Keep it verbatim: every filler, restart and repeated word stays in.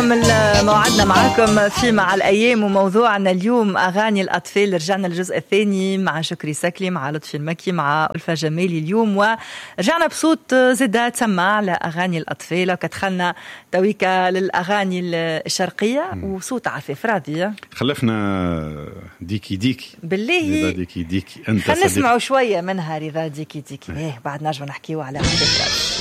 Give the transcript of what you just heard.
نكمل موعدنا معكم في مع الأيام، وموضوعنا اليوم أغاني الأطفال. رجعنا للجزء الثاني مع شكري سكلي، مع لطفي المكي، مع ألفة جمالي اليوم، ورجعنا بصوت زيادة تسمع لأغاني الأطفال، وكدخلنا تويكا للأغاني الشرقية وصوت عفيف راضي. خلفنا ديكي ديكي بالله ديكي ديكي. أنت خلينا نسمعوا شوية منها رضا ديكي ديكي. إيه بعد نرجع نحكيوا على عفيف راضي.